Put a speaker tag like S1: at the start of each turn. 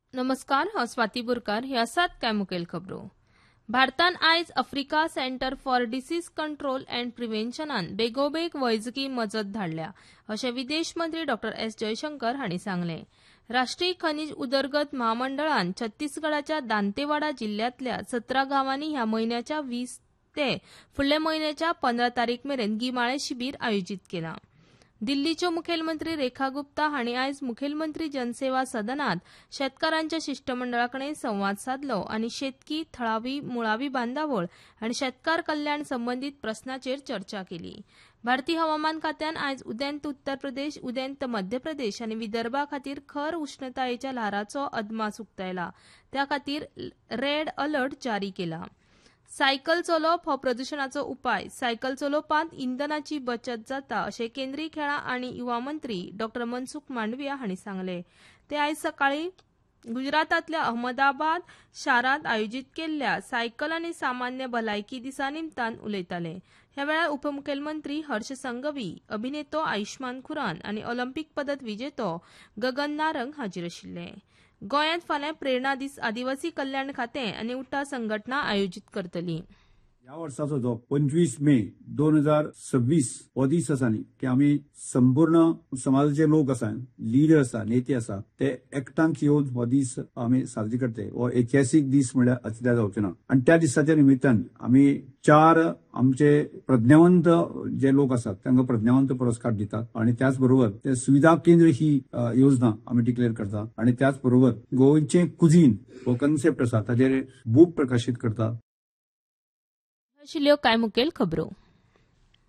S1: नमस्कार, हांव स्वाती बोरकार. हे आसात कांय मुखेल खबरो. भारतान आयज Africa centre for disease control and प्रिव्हेन्शनान बेगोबेग वैजकी मजत धाडल्या, अशें विदेश मंत्री डॉ. एस. जयशंकर हांणी सांगलें. राष्ट्रीय खनिज उदरगत महामंडळान छत्तीसगडाच्या दांतेवाडा जिल्ल्यांतल्या 17 गांवांनी ह्या म्हयन्याच्या 20 ते फुडल्या म्हयन्याच्या 15 तारीख मेरेन गिमाळे शिबीर आयोजीत केलां. दिल्लीच्यो मुखेलमंत्री रेखा गुप्ता हांणी आयज मुखेलमंत्री जनसेवा सदनात शेतकारांच्या शिष्टमंडळाकडेन संवाद साधलो आनी शेतकी, थळावी, मुळावी बांदावळ आनी शेतकार कल्याण संबंदीत प्रस्नाचेर चर्चा केली. भारतीय हवामान खात्यान आयज उदेंत उत्तर प्रदेश, उदेंत मध्य प्रदेश आनी विदर्भा खातीर खर उश्णतायेच्या ल्हाराचो अदमास उक्तायला. त्या खातीर रेड अलर्ट जारी केला. सायकल चलोवप हो प्रदूषणाचो उपाय. सायकल चलोवपांत इंधनाची बचत जाता, अशें केंद्रीय खेळां आनी युवा मंत्री डॉ. मनसुख मांडविया हांणी सांगलें. ते आयज सकाळीं गुजरातांतल्या अहमदाबाद शारांत आयोजीत केल्ल्या सायकल आनी सामान्य भलायकी दिसा निमतान उलयताले. ह्या वेळार उपमुखेलमंत्री हर्ष संघवी, अभिनेतो आयुष्मान खुराना आनी ऑलिंपिक पदक विजेतो गगन नारंग हाजीर आशिल्ले. गोंयांत फाल्यां प्रेरणा दीस आदिवासी कल्याण खातें आनी उठा संघटना आयोजीत करतली.
S2: ह्या वर्साचो जो 25 मे 2026 हो दीस आसा न्ही, की आमी संपूर्ण समाजाचे लोक आसा, लिडर आसा, नेते आसा, ते एकठांच येवन हो दीस आमी साजरी करते. हो ऐतिहासीक दीस म्हणल्यार अचऱ्या जावचें ना. आनी त्या दिसाच्या निमित्तान आमी 4 आमचे प्रज्ञावंत जे लोक आसात तांकां प्रज्ञावंत पुरस्कार दितात आनी त्याच बरोबर ते सुविधा केंद्र ही योजना आमी डिक्लेअर करतात आनी त्याच बरोबर गोंयचे कुझीन हो कन्सेप्ट आसा ताचेर बूक प्रकाशीत करतात.
S1: आशिल्ल्यो कांय मुखेल खबरो.